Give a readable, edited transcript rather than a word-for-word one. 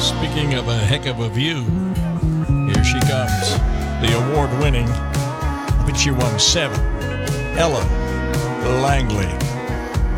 Speaking of a heck of a view, here she comes, the award-winning, but she won 7, Ella Langley.